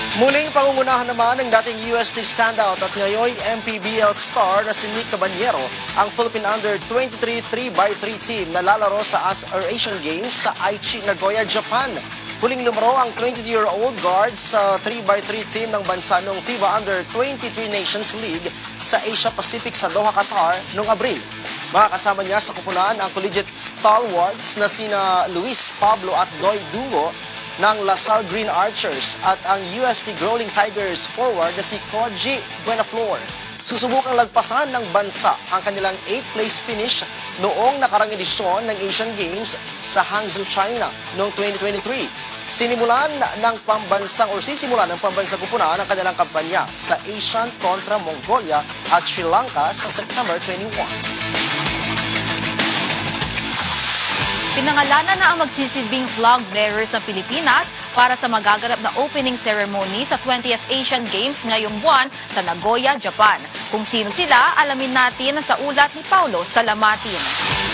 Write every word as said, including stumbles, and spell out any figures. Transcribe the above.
Muling pangungunahan naman ng dating U S T standout at ngayon M P B L star na si Nick Caballero ang Philippine Under twenty-three three by three team na lalaro sa Asian Games sa Aichi, Nagoya, Japan. Huling lumaro ang twenty-two-year-old guard sa three by three team ng bansa noong FIBA Under twenty-three Nations League sa Asia Pacific sa Doha, Qatar noong Abril. Makakasama niya sa kupunan ang collegiate stalwarts na sina Luis Pablo at Doy Dungo ng LaSalle Green Archers at ang U S T Growling Tigers forward na si Koji Buenaflor. Susubukang lagpasan ng bansa ang kanilang eighth place finish noong nakarang edisyon ng Asian Games sa Hangzhou, China noong twenty twenty-three. Sinimulan ng pambansang o sisimulan ng pambansang kupunan ang kanilang kampanya sa Asian kontra Mongolia at Sri Lanka sa September twenty-first. Pinangalanan na ang magsisilbing flag bearers ng Pilipinas para sa magaganap na opening ceremony sa twentieth Asian Games ngayong buwan sa Nagoya, Japan. Kung sino sila, alamin natin sa ulat ni Paulo Salamatin.